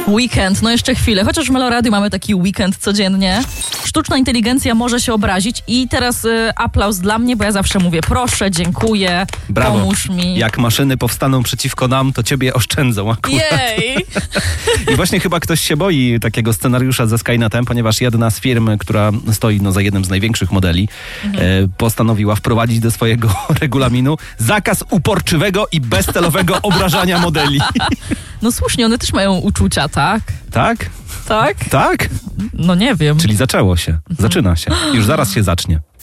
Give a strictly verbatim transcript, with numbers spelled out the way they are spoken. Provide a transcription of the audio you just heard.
Weekend, no jeszcze chwilę. Chociaż w Melo Radio mamy taki weekend codziennie. Sztuczna inteligencja może się obrazić i teraz y, aplauz dla mnie, bo ja zawsze mówię proszę, dziękuję, Brawo. pomóż mi. Jak maszyny powstaną przeciwko nam, to ciebie oszczędzą akurat. Jej! I właśnie chyba ktoś się boi takiego scenariusza ze Skynetem, ponieważ jedna z firm, która stoi no, za jednym z największych modeli, mhm. e, postanowiła wprowadzić do swojego regulaminu zakaz uporczywego i bezcelowego obrażania modeli. No słusznie, one też mają uczucia, tak? Tak? Tak? Tak? No nie wiem. Czyli zaczęło się. Zaczyna się. Już zaraz się zacznie.